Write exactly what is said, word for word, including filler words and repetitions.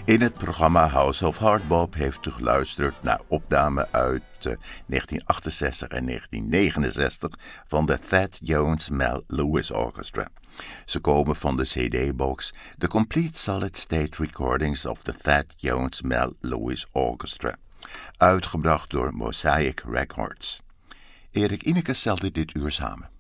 In het programma House of Hardbop heeft u geluisterd naar opname uit uh, negentien achtenzestig en negentien negenenzestig van de Thad Jones Mel Lewis Orchestra. Ze komen van de C D-box The Complete Solid State Recordings of the Thad Jones Mel Lewis Orchestra, uitgebracht door Mosaic Records. Erik Ineke stelde dit uur samen.